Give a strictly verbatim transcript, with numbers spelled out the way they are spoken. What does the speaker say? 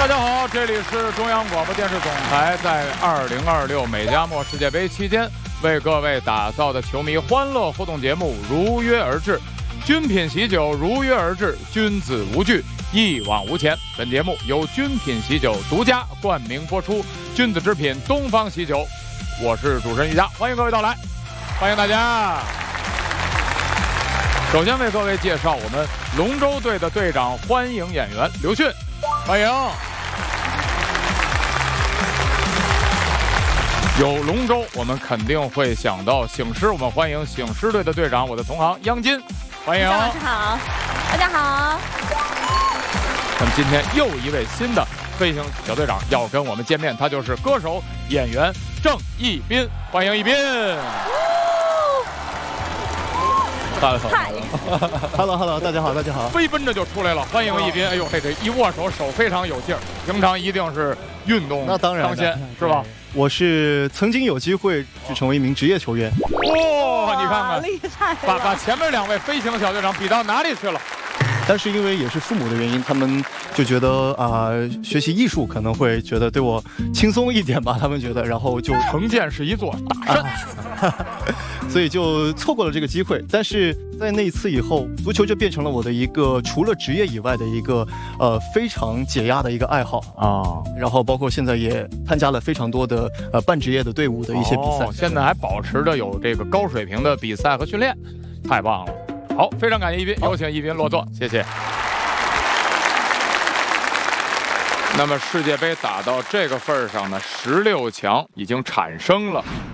大家好，这里是中央广播电视总台在二零二六美加墨世界杯期间为各位打造的球迷欢乐互动节目如约而至，君品喜酒如约而至，君子无惧，一往无前。本节目由君品喜酒独家冠名播出，君子之品东方喜酒。我是主持人于佳，欢迎各位到来，欢迎大家。首先为各位介绍我们龙舟队的队长，欢迎演员刘迅，欢迎。有龙舟，我们肯定会想到醒狮，我们欢迎醒狮队的队长，我的同行央金，欢迎。 老师好，大家好。 那么今天又一位新的飞行小队长要跟我们见面，他就是歌手演员郑义斌，欢迎义斌。 大家好 ，Hello Hello， 大家好，大家好， 飞奔着就出来了，欢迎义斌。哎呦，这这一握手，手非常有劲儿，平常一定是运动那当然当先，是吧？ 我是曾经有机会去成为一名职业球员。 哇，你看看， 厉害， 把把前面两位飞行小队长比到哪里去了？ 但是因为也是父母的原因，他们就觉得啊、呃，学习艺术可能会觉得对我轻松一点吧，他们觉得，然后就成见是一座大山。 啊所以就错过了这个机会，但是在那一次以后，足球就变成了我的一个除了职业以外的一个呃非常解压的一个爱好啊。然后包括现在也参加了非常多的呃半职业的队伍的一些比赛， 哦、现在还保持着有这个高水平的比赛和训练，太棒了。好，非常感谢义斌，有请义斌落座，谢谢。那么世界杯打到这个份儿上呢，十六强已经产生了。